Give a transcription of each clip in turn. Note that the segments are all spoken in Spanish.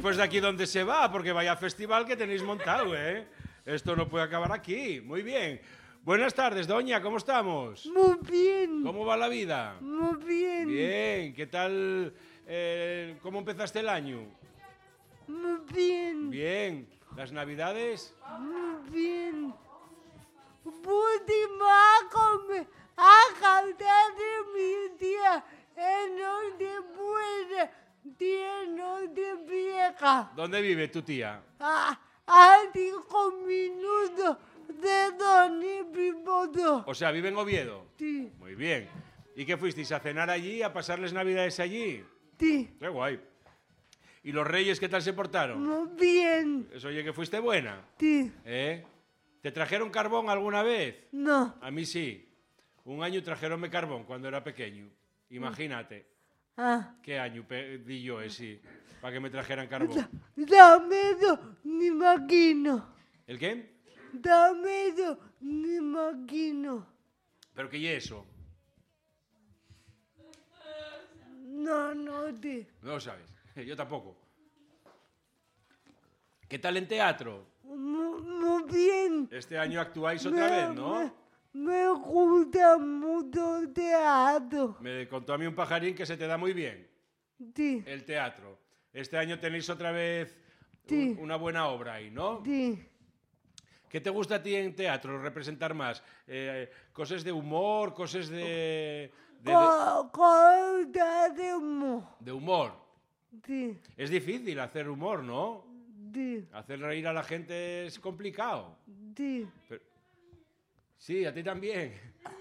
después de aquí, ¿dónde se va? Porque vaya festival que tenéis montado, ¿eh? Esto no puede acabar aquí. Muy bien. Buenas tardes, doña, ¿cómo estamos? Muy bien. ¿Cómo va la vida? Muy bien. Bien. ¿Qué tal? ¿Cómo empezaste el año? Muy bien. Bien. ¿Las navidades? Muy bien. Última a cantar de mi día en donde puede, no de vieja. ¿Dónde vive tu tía? A 5 minutos de donde vivo yo. O sea, vive en Oviedo. Sí, Muy bien. ¿Y qué fuisteis? ¿A cenar allí? ¿A pasarles navidades allí? sí. Qué guay. ¿Y los reyes qué tal se portaron? Muy bien. Eso oye que fuiste buena. Sí. ¿Eh? ¿Te trajeron carbón alguna vez? No. A mí sí. Un año trajeronme carbón cuando era pequeño. Imagínate. ¿Qué año di yo, sí? Para que me trajeran carbón. Dame me imagino. ¿El qué? Dame me imagino. ¿Pero qué y eso? No sé. No lo sabes. Yo tampoco. ¿Qué tal en teatro? Muy bien. Este año actuáis otra vez, ¿no? Me gusta mucho el teatro. Me contó a mí un pajarín que se te da muy bien. Sí. El teatro. Este año tenéis otra vez Sí. una buena obra ahí, ¿no? Sí. ¿Qué te gusta a ti en teatro representar más? ¿Cosas de humor? ¿Cosas de Cosa de humor. de humor? Sí. Es difícil hacer humor, ¿no? Sí. Hacer reír a la gente es complicado. Sí. Sí, a ti también.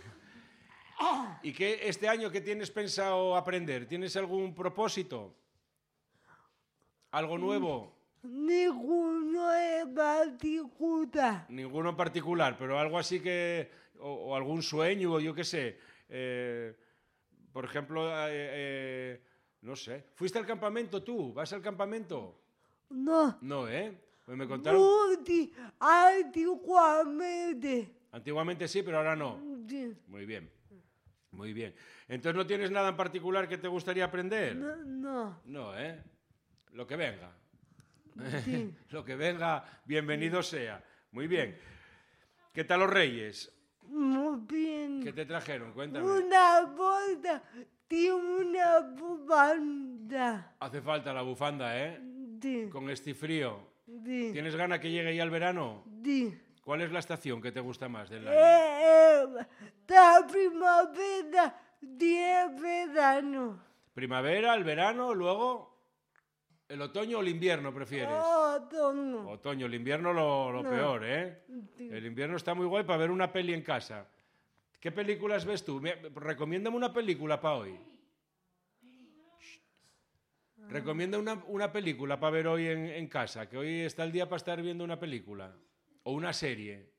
¿Y qué este año qué tienes pensado aprender? ¿Tienes algún propósito? ¿Algo nuevo? Ninguno es particular. Ninguno en particular, pero algo así que... O algún sueño, o yo qué sé. Por ejemplo, no sé. ¿Fuiste al campamento tú? ¿Vas al campamento? No. No, ¿eh? Pues me contaron... Antiguamente. Antiguamente sí, pero ahora no. Sí. Muy bien. Muy bien. Entonces, ¿no tienes nada en particular que te gustaría aprender? No. No, ¿eh? Lo que venga. Sí. Lo que venga, bienvenido sea. Muy bien. ¿Qué tal los Reyes? Muy bien. ¿Qué te trajeron? Cuéntame. Una bolsa y una bufanda. Hace falta la bufanda, ¿eh? Sí. Con este frío. Sí. ¿Tienes ganas que llegue ya el verano? Sí. ¿Cuál es la estación que te gusta más del año? La primavera y el verano. ¿Primavera, el verano, luego el otoño o el invierno prefieres? Otoño. Otoño, el invierno lo No. peor, ¿eh? Sí. El invierno está muy guay para ver una peli en casa. ¿Qué películas ves tú? Recomiéndame una película para hoy. Recomienda una película para ver hoy en casa, que hoy está el día para estar viendo una película. O una serie.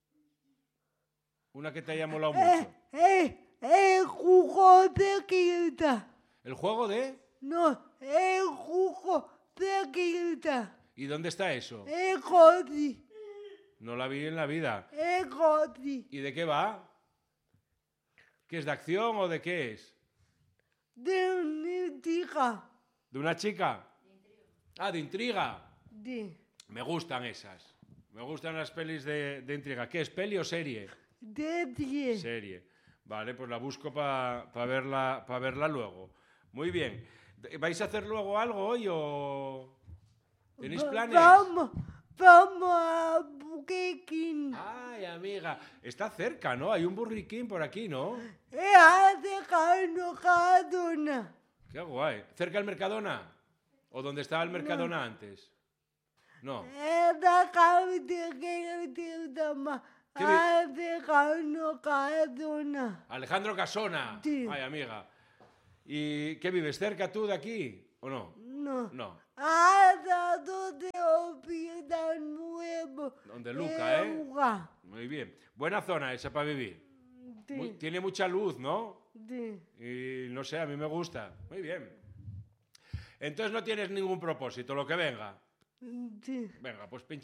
Una que te haya molado mucho. El jugo de quinta. ¿El juego de? No, el jugo de quinta. ¿Y dónde está eso? El coti. No la vi en la vida. El coti. ¿Y de qué va? ¿Qué es de acción o de qué es? De una chica. ¿De una chica? Ah, de intriga. Sí. Me gustan esas. Me gustan las pelis de intriga. ¿Qué es, peli o serie? De 10. Serie. Vale, pues la busco para verla luego. Muy bien. ¿Vais a hacer luego algo hoy o tenéis planes? Vamos a Burger King. Ay, amiga. Está cerca, ¿no? Hay un Burger King por aquí, ¿no? Hace Mercadona. Qué guay. ¿Cerca del Mercadona? ¿O donde estaba el Mercadona antes? No. Esta carretera que se llama ¿Qué Alejandro Cardona. Alejandro Casona. Sí. Ay, amiga. ¿Y qué vives? ¿Cerca tú de aquí o no? No. No. Hasta donde hospital nuevo. Donde Luca, ¿eh? Luca. Muy bien. Buena zona esa para vivir. Sí. Tiene mucha luz, ¿no? Sí. Y no sé, a mí me gusta. Muy bien. Entonces no tienes ningún propósito, lo que venga. Sí. Venga, pues pincha.